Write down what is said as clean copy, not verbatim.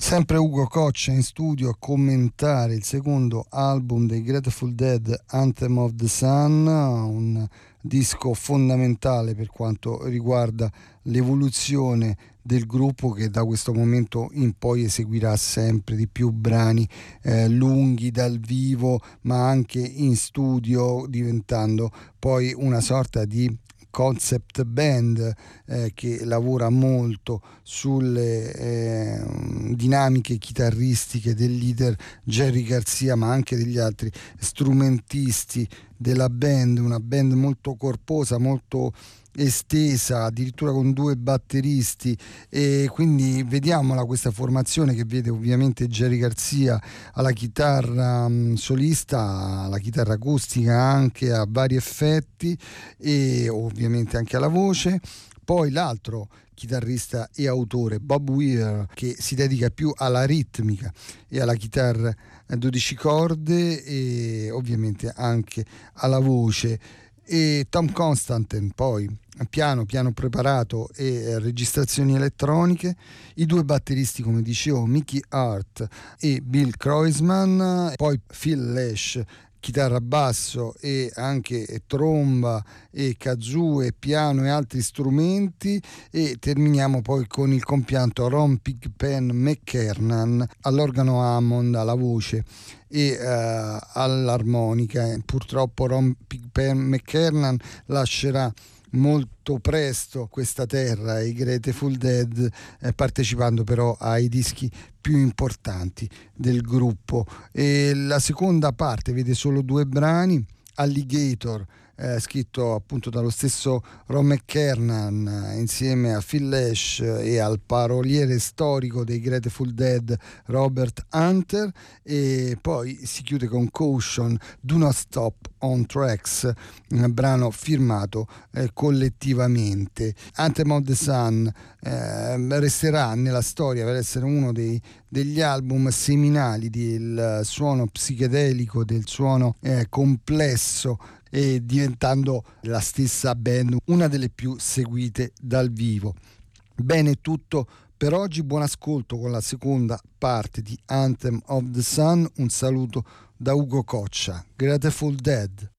Sempre Ugo Coccia in studio a commentare il secondo album dei Grateful Dead, Anthem of the Sun, un disco fondamentale per quanto riguarda l'evoluzione del gruppo, che da questo momento in poi eseguirà sempre di più brani lunghi dal vivo ma anche in studio, diventando poi una sorta di concept band che lavora molto sulle dinamiche chitarristiche del leader Jerry Garcia, ma anche degli altri strumentisti della band, una band molto corposa, molto estesa, addirittura con 2 batteristi, e quindi vediamola questa formazione che vede ovviamente Jerry Garcia alla chitarra solista, alla chitarra acustica anche a vari effetti, e ovviamente anche alla voce. Poi l'altro chitarrista e autore, Bob Weir, che si dedica più alla ritmica e alla chitarra a 12 corde e ovviamente anche alla voce, e Tom Constantin poi piano preparato e registrazioni elettroniche, i 2 batteristi come dicevo, Mickey Hart e Bill Kreutzmann, poi Phil Lesh chitarra basso e anche tromba e kazoo e piano e altri strumenti, e terminiamo poi con il compianto Ron Pigpen McKernan all'organo Hammond, alla voce e all'armonica. Purtroppo Ron Pigpen McKernan lascerà molto presto questa terra, i Grateful Dead, partecipando però ai dischi più importanti del gruppo. E la seconda parte vede solo 2 brani, Alligator, scritto appunto dallo stesso Ron McKernan insieme a Phil Lesh e al paroliere storico dei Grateful Dead Robert Hunter, e poi si chiude con Caution, Do Not Stop on Tracks, un brano firmato collettivamente. Anthem of the Sun resterà nella storia per essere uno degli album seminali del suono psichedelico, del suono complesso, e diventando la stessa band una delle più seguite dal vivo. Bene, tutto per oggi, buon ascolto con la seconda parte di Anthem of the Sun. Un saluto da Ugo Coccia, Grateful Dead.